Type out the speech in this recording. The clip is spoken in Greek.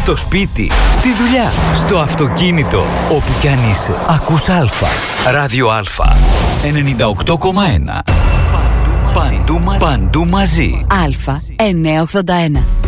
στο σπίτι, στη δουλειά, στο αυτοκίνητο. Όπου κι αν είσαι, ακούς Αλφα. Ράδιο Αλφα 98,1. Παντού μαζί. Αλφα 981.